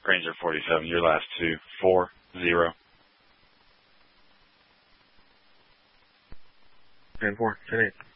Ranger 47, your last two. 4-0. 10-4, 10-8.